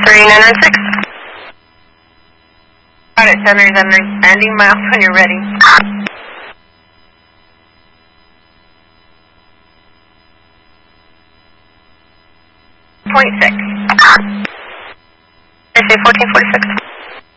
3996. Got it, Center, landing miles when you're ready. .6. I say 1446.